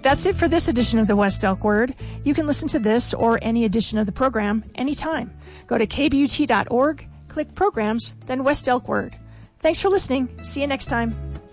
That's it for this edition of the West Elk Word. You can listen to this or any edition of the program anytime. Go to kbut.org, click Programs, then West Elk Word. Thanks for listening. See you next time.